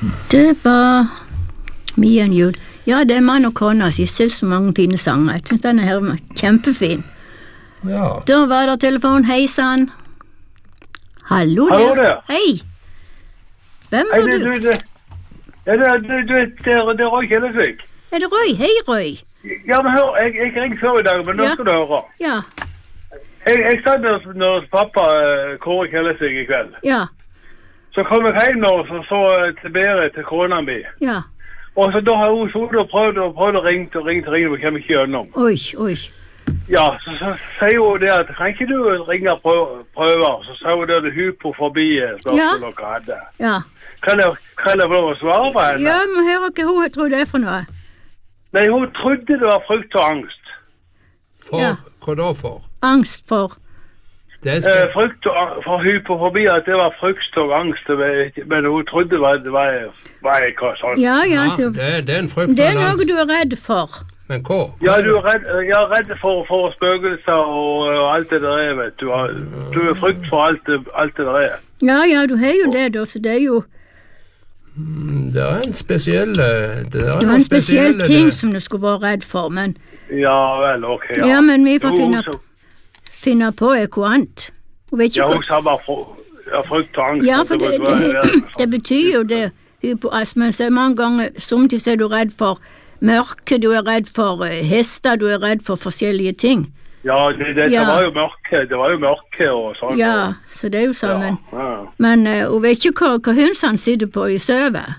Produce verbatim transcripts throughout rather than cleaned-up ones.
Det var Me and You. Ja, det er mann og kone. Jeg synes så mange fine sanger. Jeg synes denne her var kjempefin. Ja. Da var det telefon. Hei, sann. Hallo der. Hallo der. Hei. Hvem var Hei, du? du, du, ja, det, du, du, det, er- det er Roy Kjellesvik. Er det Røy? Hei, Røy. Ja, men hør, jeg, jeg ringte før i dag, men nå Ja. skal du høre. Ja, Jeg, jeg satt hos, hos pappa uh, Kåre Kjellesvik i kveld. ja, Så kom jeg hjem nå, så så jeg til Berit til kona mi. ja. Og så da har hun suttet og prøvd og prøvd og ringt og ringt og ringt, og kommer ikke gjennom. Oi, oi. Ja, så, så sier hun det at, kan ikke du ringe og prøve, prøve? Så sa hun det at hypofobi er spørsmål dere hadde. Ja. Kan jeg, kan jeg få lov å svare på henne? Ja, men hører ikke hun tror det er for noe. Nei, hun trodde det var frykt og angst. For, Ja. hva da for? Angst for. Det er Eh, spe- frykt og, ang- for hypofobi, at det var frykt og angst, det var ikke- men hun trodde det var, det var, var ikke sånn. Ja, ja, ja, så, det, er- det er en frykt det er og en noe angst. du er redd for. Men hva? Ja, du er redd, jeg er redd for, for spøkelser og, og alt det der er, vet du. Du er frykt for alt det, alt det der er. Ja, ja, du har jo det da, så det er jo Det er en spesiell Det er, det var noen en spesiell spesielle- ting som du skulle være redd for, men Ja vel, ok, ja. ja, men vi får Jo, finne, så- finne på noe annet. Hun vet Ja, ikke hun hva. sa bare fr- ja, frykt og angst. Ja, at for det, måtte være- det, det betyr jo det. Hypo- Men så mange ganger, samtidig er du redd for mørke, du er redd for eh, hester, du er redd for forskjellige ting. Ja, det, det, det Ja. var jo mørke, det var jo mørke og sånn. Ja, så det er jo sånn, men, Ja. men eh, hun vet ikke hva, hva hus han sitter på i søvet.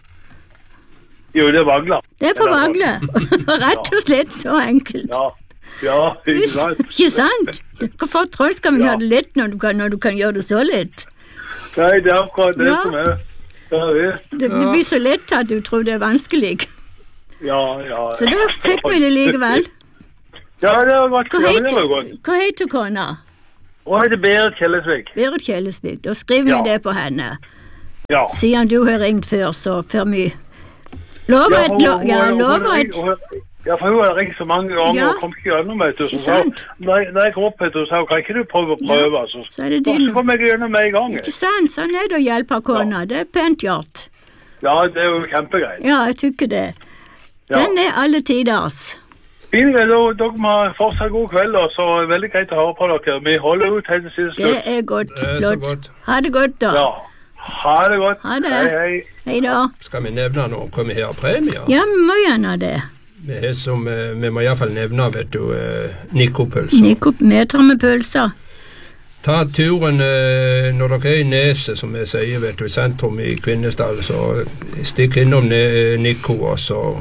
Jo, det er vagler. Det er på Eller sånn. vagle. Rett og slett så enkelt. Ja, ja, ikke sant? Ikke sant? Hvorfor troll skal vi Ja. gjøre det lett når du, kan, når du kan gjøre det så lett? Nei, det er akkurat det Ja. som er. Ja, visst. Det, det blir så lett at du tror det er vanskelig. Ja, ja. Så da fikk vi det likevel. Ja, det var godt. Hva Ja, men det var heter, godt. hva heter kona? Hun heter Berit Kjellesvik. Berit Kjellesvik. Da skriver Ja. vi det på henne. Ja. Siden du har ringt før, så før vi Lover et, hun- lo, hun- ja, hun- lover hun- et. hun- Ja, for hun har ringt så mange ganger Ja. og kom ikke gjennom, vet du. Så Ikke sa hun, sant? når, når jeg kom opp hit, så sa hun, kan ikke du prøve å prøve? Så, Så er det så din. kom jeg gjennom med en gang. Ikke sant? Sånn er det å hjelpe kona. Det er pent gjort. Ja, det er jo kjempegreit. Ja, jeg tykker det. Ja. Den er alle tiders. Fint, da, dere må fortsatt god kveld, og så er det veldig greit å høre på dere. Vi holder ut helt til siste Det slutt. er godt. Det er så Flott. godt. Ha det godt, da. Ja. Ha det godt. Ha det. Hei, hei. Hei da. Skal vi nevne noe hva vi har av premier? Ja, vi må gjerne det. Vi, har som, eh, vi må iallfall nevne, vet du, eh, Nico-pølser. Nico meter med pølser. Ta turen eh, når dere er i Neset, som jeg sier, vet du, i sentrum i Kvinesdal, så stikk innom ne- Nico, og så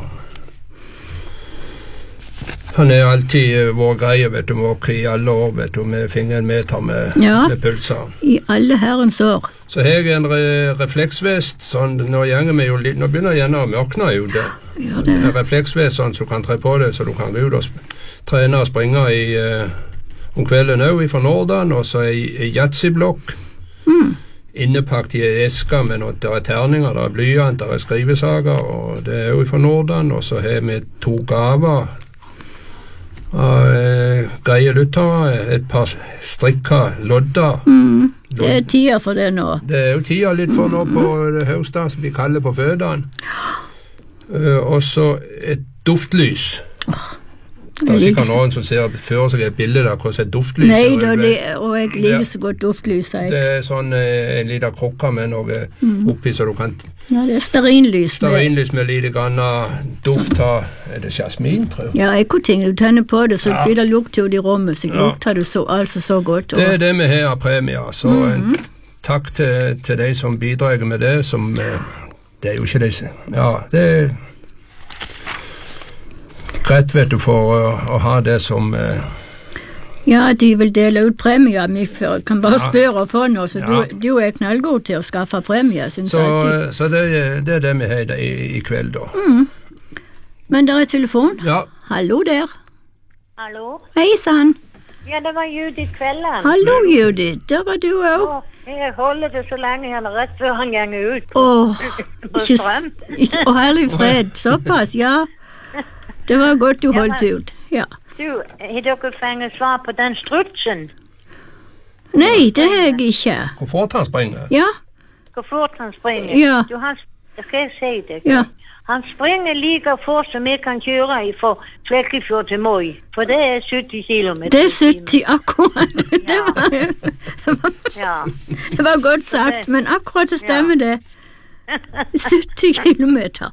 Han er alltid eh, vår greie, vet du, med oss i alle år, vet du, med fingeren meter med, Ja. med pølser. I alle herrens år. Så har jeg en re refleksvest, sånn, nå gjenger vi jo litt, nå begynner jeg gjerne å mørkne jo det. Ja, det En refleksvest sånn, så du kan tre på det, så du kan gå ut og sp trene og springe i, eh, om kvelden også fra Nordan, og så ei yatzy-blokk. Mm. Innepakt i ei eske med noen der er terninger, der er blyant, der er skrivesager, og det er jo fra Nordan, og så har vi to gaver av eh, greie lyttere, et par strikka lodder. Mm. Det er tida for det nå. Det er jo tida litt for nå på det høsten som blir kalde på fødene. Uh, og så et duftlys. Det er sikkert noen som ser før seg et bilde der hvordan et duftlys Nei ser da, ut. det, og jeg liker så godt duftlys. Det Jeg. er sånn eh, en liten krukke med noe Mm. oppi, så du kan Ja, det er stearinlys. med- stearinlys med lite grann duft av. Er det jasmin, tror jeg? Ja, ekkoting. Du tenner på det, så Ja. blir det lukt ut i rommet, så Ja. lukter det så, altså så godt. Og, Det er det vi har av premier. Så Mhm. en takk til, til de som bidrar med det, som eh, det er jo ikke det Ja, det er greit, vet du, for å, å ha det som eh, ja, de vil dele ut premier. Vi får- kan bare Ja. spørre og få noe, så Ja. du, du er knallgod til å skaffe premier, synes Så, jeg. alltid. eh, så det, er- det er det vi har i, i, i kveld, da. Men der er telefon. Ja. Hallo der. Hallo? Hei sann. Ja, det var Judith Kvelden. Hallo, Judith. Der var du òg. Å, jeg holder det så lenge han rett før han går ut. Åh, På ikke s- strøm. Å, herlig fred. Såpass, ja. Det var godt du Ja, holdt men- ut. Ja. Du, har dere fått svar på den strutsen? Nei, det har jeg ikke. Hvor fort han springer? Ja, Hvor fort han springer? Ja. Du, han, skal jeg si det. Ja. Han springer like fort som jeg kan kjøre fra Flekkefjord til Moi, for det er sytti kilometer. Det er sytti, akkurat. Det var, Ja. det var godt sagt, men akkurat det stemmer det. sytti kilometer.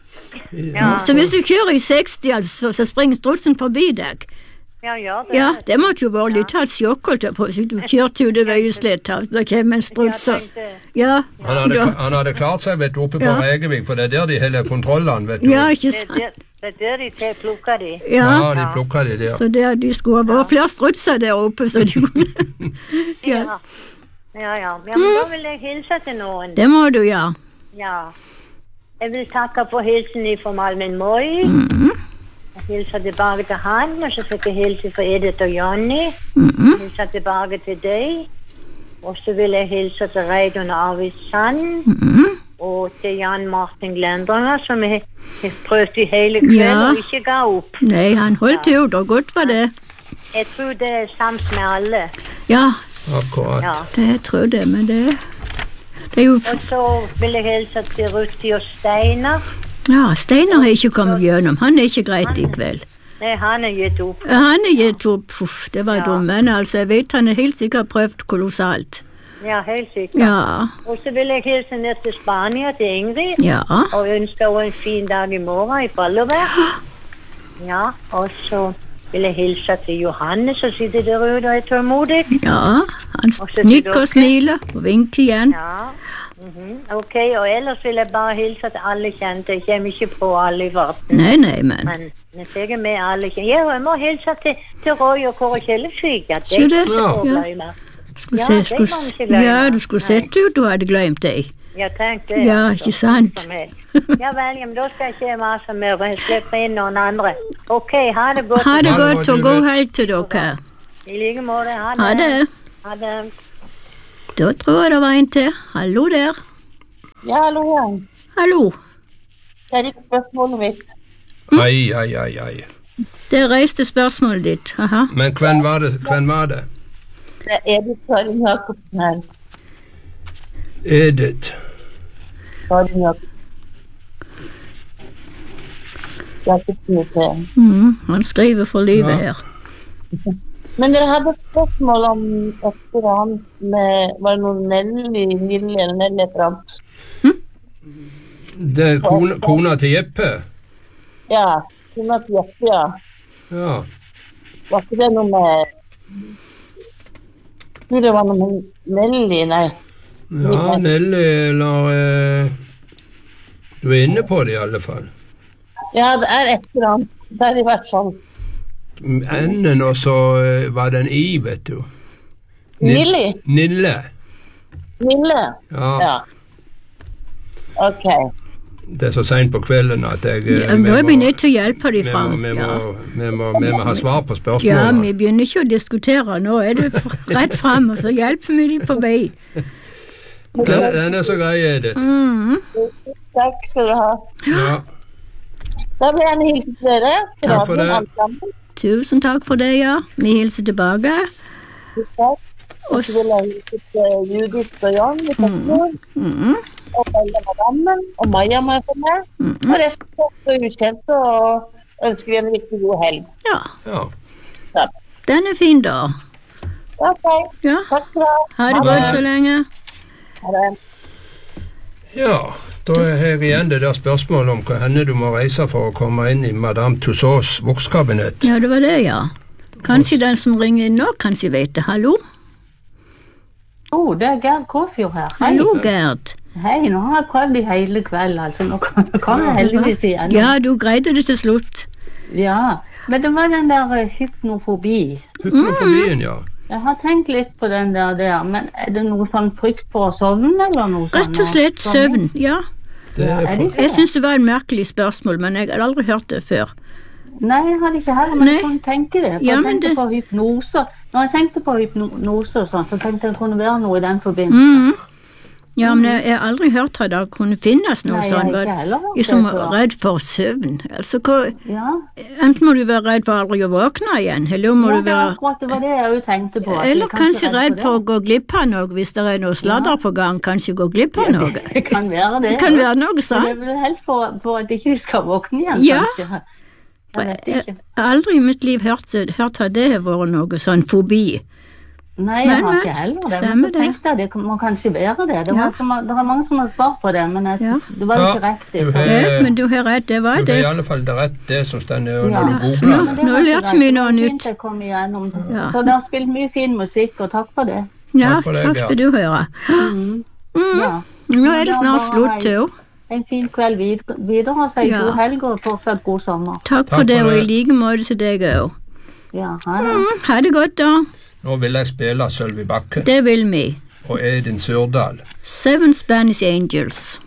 Ja. Så hvis du kjører i seksti, altså, så springer strutsen forbi deg. Ja, ja, det Ja, er det måtte jo være litt av et sjokk, holdt jeg på. Så du kjørte jo det Vøyesletta, så da kom en struts og... Ja, Han hadde, da, han hadde klart seg, vet du, oppe på Ja. Rekevik, for det er der de holder kontrollene, vet du. ja, ikke det, sant. det, det er der de tar plukka de. Ja, Ja, de plukker de der. så det, de skulle ha vært flere strutser der oppe, så de kunne... Ja, Ja, ja, ja. ja men da vil jeg hilse til noen. det må du gjøre. Ja. Jeg vil takke for hilsen fra Malmen Moi. Jeg hilser tilbake til han, og så fikk jeg hilse fra Edith og Jonny. Jeg hilser tilbake til deg. Og så vil jeg hilse til Reidun Arvid Sand. Og til Jan Martin Glendranger, som jeg har prøvd i hele kveld Ja. og ikke ga opp. Nei, han holdt ut, og godt var det. Jeg tror det er sams med alle. Ja, Akkurat. Ja. det jeg tror det, men det... Det er jo... Og så vil jeg hilse til Rusti og Steinar. Ja, Steinar har ikke kommet gjennom. Han er ikke greit i kveld. Nei, han er gitt opp. Ja, Han er gitt opp. Puff, det var Ja. dumt. Men altså, jeg vet han er helt sikkert prøvd kolossalt. Ja, helt sikkert. Ja, Og så vil jeg hilse ned til Spania, til Ingrid. ja. Og ønsker henne en fin dag i morgen i Fallevær. Ja, og så vil jeg hilse til Johanne, som sitter der ute og er tålmodig. Ja, han Og så til nikker dere. og smiler og vinker igjen. Ja, mhm. Ok, og ellers vil jeg bare hilse til alle kjente. Jeg kommer ikke på alle i farten. Nei, nei, men Men hvis jeg er med alle kjente. Ja, jeg må hilse til, til Roy og Kåre Kjellesvik. Ja, det Ser du? er ikke Ja. å glemme. skulle Ja, se, det skulle, kan vi ikke glemme. ja, du skulle Nei. sett ut du hadde glemt deg. Ja, tenk det. Ja, altså. ikke sant? Som helst. Ja vel, ja, men da skal jeg ikke mase mer, og jeg slipper inn noen andre. Ok, ha det godt. Ha det Ha det godt godt, og du god vet. helg til dere. I like måte. Ha det. Ha det. Ha det. Da tror jeg det var en til. Hallo der. Ja, hallo igjen. Hallo. Det er ikke spørsmålet mitt. Ai, ai, ai, ai. Det reiste spørsmålet ditt. Aha. Men hvem var det? Hvem var det? Det er Edith Karin Jacobsen her. Edith. Karin Jacobsen. Jacobsen er til. Mm, han skriver for livet Ja. her. Men dere hadde et spørsmål om et eller annet med, var det noe Nelly, Nille eller Nelly et eller annet? Det er kona, kona til Jeppe. Ja, hun har Jeppe, ja. Ja. Var ikke det noe med, jeg tror det var noe med Nelly, nei. Ja, Nelly, eller eh, Du er inne på det i alle fall. Ja, det er et eller annet. Det er i hvert fall. Enden, og så eh, var det en I, vet du. Nil- Nilly? Nille. Nille? Ja. Ja. Ok. Det er så sent på kvelden at jeg eh, Ja, nå er vi må- nødt til å hjelpe dem vi må, fram. vi, Ja. må, vi, må, vi må ha svar på Ja, spørsmålene. vi begynner ikke å diskutere. Nå er du rett fram, og så hjelper vi dem på vei. Den, den er så grei, Edith. Mm. Takk skal du ha. Ja. Da vil jeg gjerne hilse til dere. Til Takk for radioen, det. alle sammen. Tusen takk for det, ja. Vi hilser tilbake. Takk. Og så vil jeg hilse til Judith og Jan i Tøknor. Mm. Og Bella Madammen. Og Maja må jeg få med. Og resten er også ukjente, og ønsker vi en riktig god helg. Ja, ja. Takk. den er fin, da. Ok. Ja. Takk skal du ha. Ha det godt så lenge. Ha det. Ja, da er her igjen det der spørsmålet om hva henne du må reise for å komme inn i Madame Tussauds vokskabinett. Ja, det var det, ja. Kanskje den som ringer inn nå, kanskje vet det. Hallo? Oh, det er Gerd Kåfjord her. Hei. Hallo, Gerd. Hei, nå har jeg prøvd i hele kveld, altså. Nå kan kan jeg heldigvis igjen. Ja, du greide det til slutt. Ja, men det var den der eh, hypnofobi. Hypnofobien, ja. Jeg har tenkt litt på den der der, men er det noe sånn frykt for å sovne, eller noe sånt? Rett og slett Sånn- søvn, ja. Det er Er det for, Jeg syns det var en merkelig spørsmål, men jeg hadde aldri hørt det før. Nei, jeg hadde ikke heller, men Nei. jeg kan tenke det. For Ja, jeg men tenkte det- på hypnose. Når jeg tenkte på hypnose og sånn, så tenkte jeg det kunne være noe i den forbindelse. Mm. Ja, men jeg har aldri hørt at det kunne finnes noe Nei, jeg har sånt. ikke heller hørt Jeg som det er før. redd for søvn. Altså, hva, Ja, enten må du være redd for aldri å våkne igjen, eller må ja du det, var være akkurat, det var det jeg også tenkte på. at eller jeg kanskje er redd for å det. gå glipp av noe hvis det er noe sladder på gang, kanskje gå glipp av noe. Det kan være det. Det kan ja. være noe Og det sånt. er vel helst for, for at ikke de skal våkne igjen, Ja. kanskje. Jeg vet Jeg ikke. har aldri i mitt liv hørt, hørt at det har vært noe sånn fobi. Nei, jeg Men, har men, ikke heller det. stemmer Men så det. tenkte jeg det må kanskje være det. Det, Ja. var, som- det er mange som har svar på det, men jeg, Ja. det var jo Ja, ikke riktig. du har- Ja, men du har rett, det var Du har det. i alle fall det rett det som står når Ja. du så googler nå- det. Det nå var ikke lærte greit. vi noe Det var nytt. fint jeg kom igjennom. Ja. Så det har spilt mye fin musikk, og takk for det. Ja, Takk for det, takk Gerd. skal du høre. Mm. Mm. Ja. Nå er det Ja, snart bare slutt, hei. jo. En fin kveld vid- videre, og si Ja. god helg og fortsatt god sommer. Takk for Takk det, for og i det. like måte til deg òg. Ja, ha det. Mm, ha det godt, da. Nå vil jeg spille Sølvi Bakke Det vil vi. og Edin Sørdal. Seven Spanish Angels.